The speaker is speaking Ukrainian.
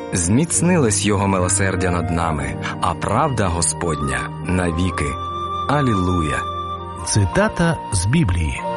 Зміцнилось Його милосердя над нами, а правда Господня навіки. Алілуя! Цитата з Біблії.